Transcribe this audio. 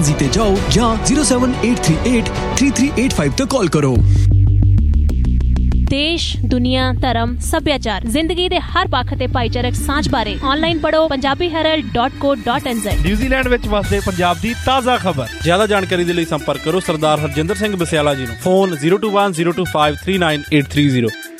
Easy ਤੇ ਜਾਓ ਜਾਂ 078383385 ਤੇ ਕਾਲ ਕਰੋ। ਦੇਸ਼, ਦੁਨੀਆ, ਧਰਮ, ਸੱਭਿਆਚਾਰ, ਜ਼ਿੰਦਗੀ ਦੇ ਹਰ ਪੱਖ ਤੇ ਭਾਈਚਾਰਕ ਸਾਂਝ ਬਾਰੇ ਆਨਲਾਈਨ ਪੜ੍ਹੋ punjabiherald.co.nz। ਨਿਊਜ਼ੀਲੈਂਡ ਵਿੱਚ ਵਸਦੇ ਪੰਜਾਬ ਦੀ ਤਾਜ਼ਾ ਖਬਰ। ਜ਼ਿਆਦਾ ਜਾਣਕਾਰੀ ਦੇ ਲਈ ਸੰਪਰਕ ਕਰੋ ਸਰਦਾਰ ਹਰਜਿੰਦਰ ਸਿੰਘ ਬਸਿਆਲਾ ਜੀ ਨੂੰ। ਫੋਨ 02102539830।